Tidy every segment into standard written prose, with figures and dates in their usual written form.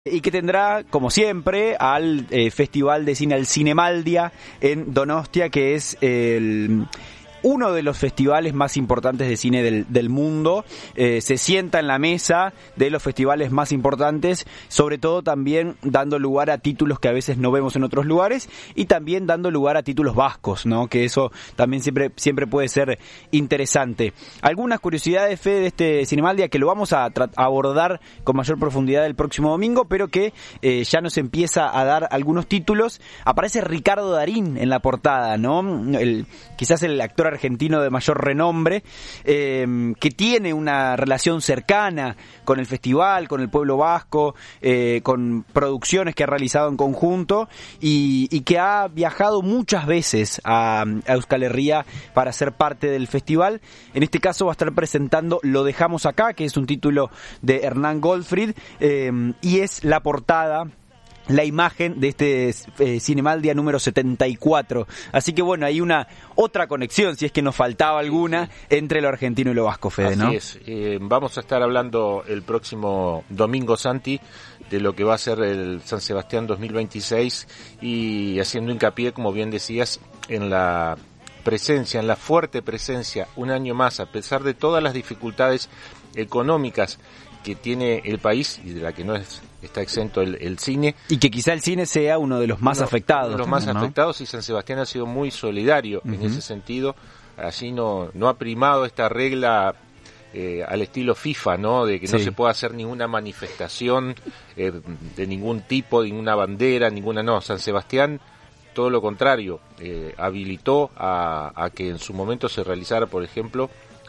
Y que tendrá, como siempre, al Festival de Cine, al Cinemaldia en Donostia, que es uno de los festivales más importantes de cine del mundo. Se sienta en la mesa de los festivales más importantes, sobre todo también dando lugar a títulos que a veces no vemos en otros lugares, y también dando lugar a títulos vascos, ¿no? Que eso también siempre puede ser interesante. Algunas curiosidades, Fede, de este Cinemaldia, que lo vamos a abordar con mayor profundidad el próximo domingo, pero que ya nos empieza a dar algunos títulos. Aparece Ricardo Darín en la portada, ¿no? Quizás el actor argentino de mayor renombre, que tiene una relación cercana con el festival, con el pueblo vasco, con producciones que ha realizado en conjunto, y que ha viajado muchas veces a Euskal Herria para ser parte del festival. En este caso va a estar presentando Lo dejamos acá, que es un título de Hernán Goldfried, y es la portada, la imagen de este Cinemaldia número 74. Así que bueno, hay una otra conexión, si es que nos faltaba alguna, entre lo argentino y lo vasco, Fede, ¿no? Así es. Vamos a estar hablando el próximo domingo, Santi, de lo que va a ser el San Sebastián 2026, y haciendo hincapié, como bien decías, en la presencia, en la fuerte presencia, un año más, a pesar de todas las dificultades económicas que tiene el país y de la que no está exento el cine. Y que quizá el cine sea uno de los más afectados. Uno de los más afectados, y San Sebastián ha sido muy solidario en ese sentido. Allí no ha primado esta regla al estilo FIFA, ¿no? De que no se pueda hacer ninguna manifestación de ningún tipo, ninguna bandera, no. San Sebastián, todo lo contrario, habilitó a que en su momento se realizara, por ejemplo,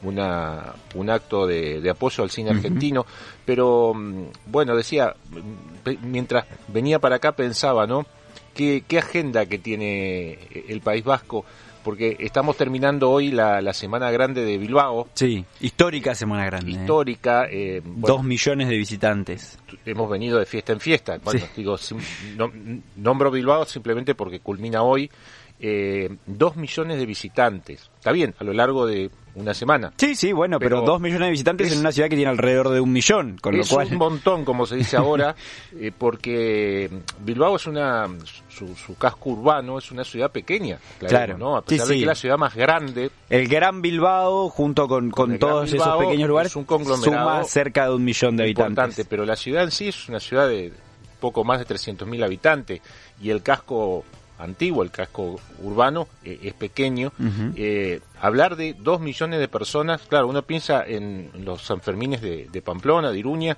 un acto de apoyo al cine argentino. Pero bueno, decía, mientras venía para acá pensaba, ¿no? ¿Qué agenda que tiene el País Vasco? Porque estamos terminando hoy la Semana Grande de Bilbao. Sí, histórica Semana Grande. Histórica. 2 millones de visitantes. Hemos venido de fiesta en fiesta. Bueno, digo, nombro Bilbao simplemente porque culmina hoy. 2 millones de visitantes. Está bien, a lo largo de una semana. Sí, bueno, pero 2 millones de visitantes en una ciudad que tiene alrededor de 1 millón, con lo cual... Es un montón, como se dice ahora, porque Bilbao es su casco urbano es una ciudad pequeña, claro, ¿no? A pesar de que es la ciudad más grande. El Gran Bilbao, junto con todos esos pequeños lugares, es un conglomerado, suma cerca de 1 millón de habitantes. Importante, pero la ciudad en sí es una ciudad de poco más de 300.000 habitantes, y el casco antiguo, el casco urbano, es pequeño. Hablar de 2 millones de personas, claro, uno piensa en los Sanfermines de Pamplona, de Iruña,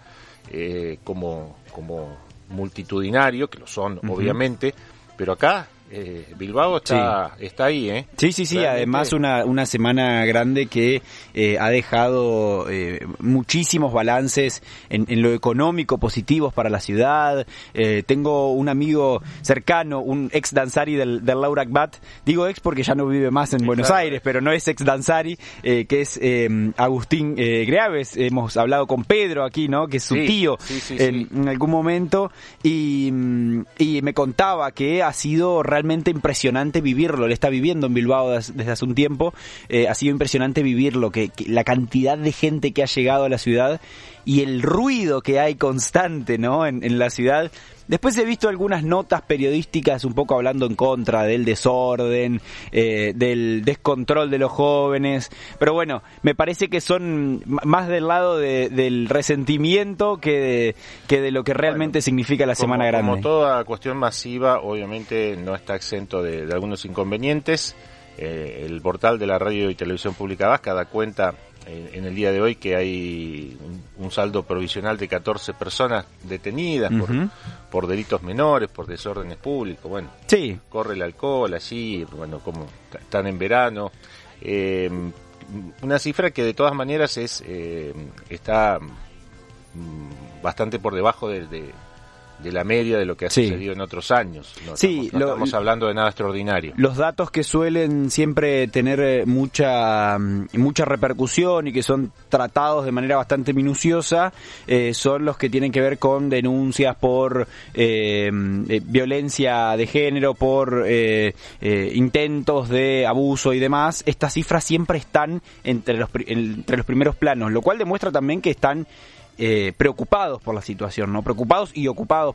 como multitudinario, que lo son, obviamente, pero acá Bilbao está ahí, ¿eh? Sí, realmente. Además una semana grande que ha dejado muchísimos balances en lo económico positivos para la ciudad. Tengo un amigo cercano, un ex danzari del Laura Akbat, digo ex porque ya no vive más en Buenos Aires, pero no es ex danzari, que es Agustín Greaves. Hemos hablado con Pedro aquí, ¿no? Que es su tío en algún momento, y me contaba que ha sido realmente impresionante vivirlo. Él está viviendo en Bilbao desde hace un tiempo. Ha sido impresionante vivirlo, que la cantidad de gente que ha llegado a la ciudad y el ruido que hay constante, ¿no? en la ciudad. Después he visto algunas notas periodísticas un poco hablando en contra del desorden, del descontrol de los jóvenes, pero bueno, me parece que son más del lado del resentimiento que de lo que realmente significa la Semana Grande. Como toda cuestión masiva, obviamente no está exento de algunos inconvenientes. El portal de la Radio y Televisión Pública Vasca da cuenta en el día de hoy que hay un saldo provisional de 14 personas detenidas por delitos menores, por desórdenes públicos. Bueno, corre el alcohol allí, bueno, como están en verano. Una cifra que de todas maneras está bastante por debajo de la media de lo que ha sucedido en otros años. No estamos hablando de nada extraordinario. Los datos que suelen siempre tener mucha repercusión y que son tratados de manera bastante minuciosa son los que tienen que ver con denuncias por violencia de género, por intentos de abuso y demás. Estas cifras siempre están entre los primeros planos, lo cual demuestra también que están preocupados por la situación, ¿no? Preocupados y ocupados